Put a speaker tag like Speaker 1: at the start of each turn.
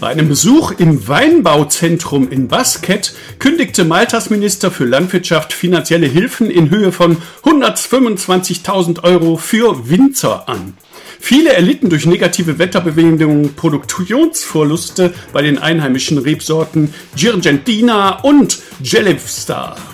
Speaker 1: Bei einem Besuch im Weinbauzentrum in Basket kündigte Maltas Minister für Landwirtschaft finanzielle Hilfen in Höhe von 125.000 Euro für Winzer an. Viele erlitten durch negative Wetterbedingungen Produktionsverluste bei den einheimischen Rebsorten Girgendina und Gelibstar.